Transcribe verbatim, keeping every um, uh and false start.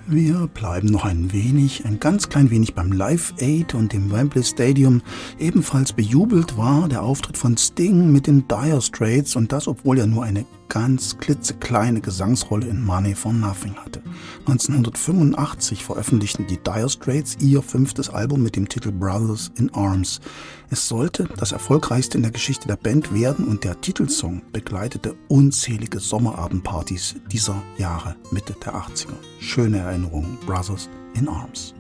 Wir bleiben noch ein wenig, ein ganz klein wenig beim Live Aid und dem Wembley Stadium. Ebenfalls bejubelt war der Auftritt von Sting mit den Dire Straits und das, obwohl er nur eine ganz klitzekleine Gesangsrolle in Money for Nothing hatte. neunzehnhundertfünfundachtzig veröffentlichten die Dire Straits ihr fünftes Album mit dem Titel Brothers in Arms. Es sollte das erfolgreichste in der Geschichte der Band werden und der Titelsong begleitete unzählige Sommerabendpartys dieser Jahre, Mitte der achtziger. Schöne Erinnerungen, Brothers in Arms.